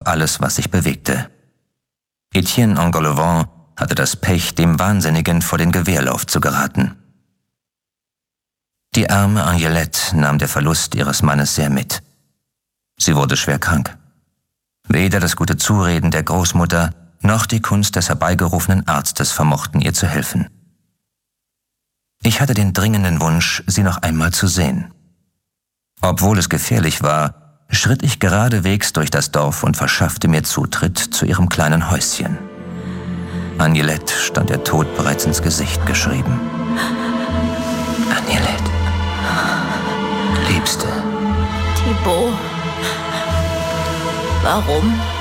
alles, was sich bewegte. Etienne Engoulevent hatte das Pech, dem Wahnsinnigen vor den Gewehrlauf zu geraten. Die arme Angelette nahm der Verlust ihres Mannes sehr mit. Sie wurde schwer krank. Weder das gute Zureden der Großmutter noch die Kunst des herbeigerufenen Arztes vermochten ihr zu helfen. Ich hatte den dringenden Wunsch, sie noch einmal zu sehen. Obwohl es gefährlich war, schritt ich geradewegs durch das Dorf und verschaffte mir Zutritt zu ihrem kleinen Häuschen. Angelette stand der Tod bereits ins Gesicht geschrieben. Angelette, Liebste. Thibaut, warum?